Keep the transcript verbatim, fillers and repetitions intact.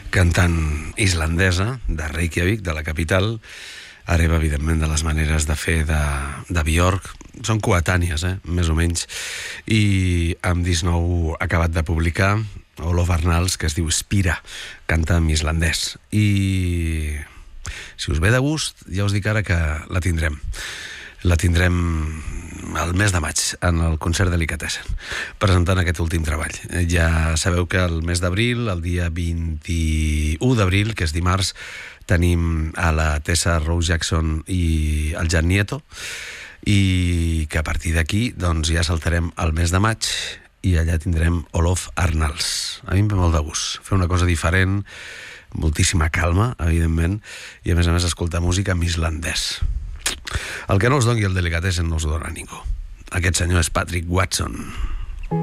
cantant islandesa de Reykjavik, de la capital, hereva, evidentment, de les maneres de fer de, de Björk. Són coetànies, eh? Més o menys. I amb disc nou acabat de publicar, Olof Arnalds, que es diu Spira, canta en islandès. I si us ve de gust, ja us dic ara que la tindrem. La tindrem el mes de maig, en el concert Delicatessen, presentant aquest últim treball. Ja sabeu que el mes d'abril, el dia vint-i-u d'abril, que és dimarts, tenim a la Tessa Rose Jackson i el Jan Nieto, i que a partir d'aquí doncs, ja saltarem al mes de maig i allà tindrem Olof Arnalds. A mi em ve molt de gust fer una cosa diferent, moltíssima calma, evidentment, i a més a més escoltar música en islandès. El que no us doni el Delicatessen no us ho dona ningú. Aquest senyor és Patrick Watson.